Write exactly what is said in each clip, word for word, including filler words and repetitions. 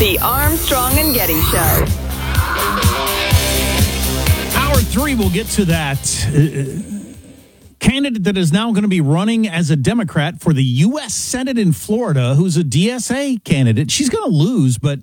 The Armstrong and Getty Show. Hour three, we'll get to that. Uh, candidate that is now going to be running as a Democrat for the U S Senate in Florida, who's a D S A candidate. She's going to lose, but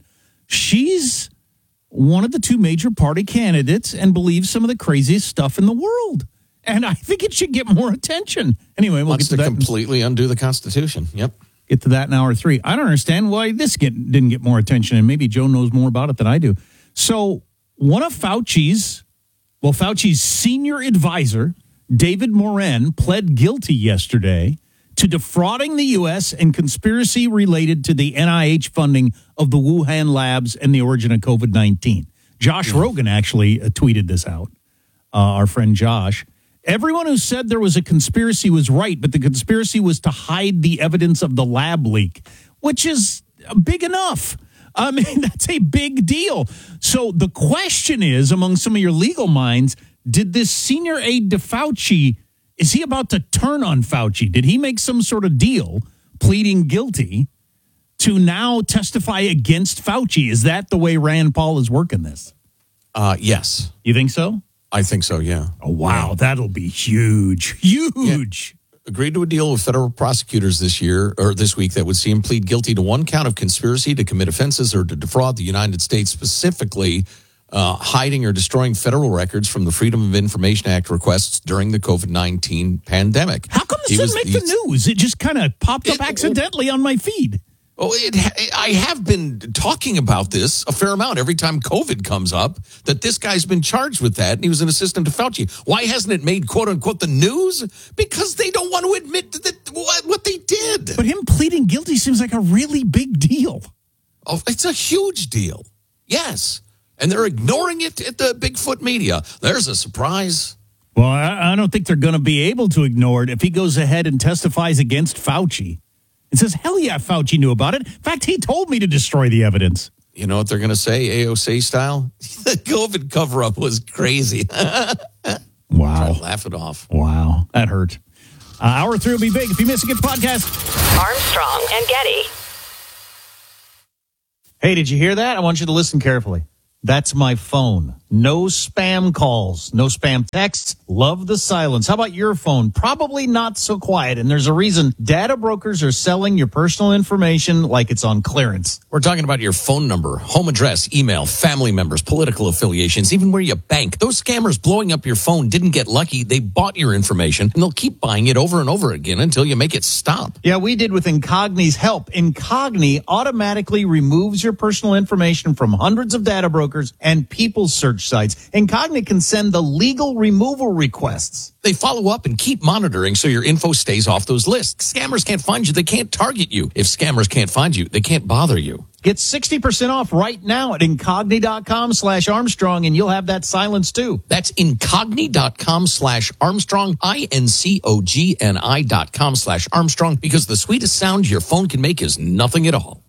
she's one of the two major party candidates and believes some of the craziest stuff in the world. And I think it should get more attention. Anyway, we'll Wants get to, to that. completely undo the Constitution. Yep. Get to that in hour three. I don't understand why this get, didn't get more attention, and maybe Joe knows more about it than I do. So one of Fauci's, well, Fauci's senior advisor, David Morin, pled guilty yesterday to defrauding the U S and conspiracy related to the N I H funding of the Wuhan labs and the origin of COVID nineteen. Josh Rogan actually uh, tweeted this out, uh, our friend Josh. Everyone who said there was a conspiracy was right, but the conspiracy was to hide the evidence of the lab leak, which is big enough. I mean, that's a big deal. So the question is, among some of your legal minds, did this senior aide to Fauci, is he about to turn on Fauci? Did he make some sort of deal pleading guilty to now testify against Fauci? Is that the way Rand Paul is working this? Uh, yes. You think so? I think so, yeah. Oh, wow. That'll be huge. Huge. Yeah. Agreed to a deal with federal prosecutors this year, or this week, that would see him plead guilty to one count of conspiracy to commit offenses or to defraud the United States, specifically uh, hiding or destroying federal records from the Freedom of Information Act requests during the COVID nineteen pandemic. How come this He didn't was- make the news? It just kind of popped up It- accidentally on my feed. Oh, it, I have been talking about this a fair amount every time COVID comes up, that this guy's been charged with that, and he was an assistant to Fauci. Why hasn't it made, quote unquote, the news? Because they don't want to admit that what, what they did. But him pleading guilty seems like a really big deal. Oh, it's a huge deal. Yes. And they're ignoring it at the Bigfoot media. There's a surprise. Well, I, I don't think they're going to be able to ignore it if he goes ahead and testifies against Fauci. It says, hell yeah, Fauci knew about it. In fact, he told me to destroy the evidence. You know what they're going to say, A O C style? The COVID cover-up was crazy. Wow. Laugh it off. Wow. That hurt. Uh, hour three will be big. If you miss it, get the podcast. Armstrong and Getty. Hey, did you hear that? I want you to listen carefully. That's my phone. No spam calls, no spam texts. Love the silence. How about your phone? Probably not so quiet. And there's a reason. Data brokers are selling your personal information like it's on clearance. We're talking about your phone number, home address, email, family members, political affiliations, even where you bank. Those scammers blowing up your phone didn't get lucky. They bought your information, and they'll keep buying it over and over again until you make it stop. Yeah, we did with Incogni's help. Incogni automatically removes your personal information from hundreds of data brokers and people's search sites. Incogni can send the legal removal requests. They follow up and keep monitoring so your info stays off those lists. Scammers can't find you. They can't target you. If scammers can't find you, they can't bother you. Get sixty percent off right now at incogni.com slash Armstrong, and you'll have that silence too. That's incogni.com slash Armstrong, I N C O G N I dot com slash Armstrong, because the sweetest sound your phone can make is nothing at all.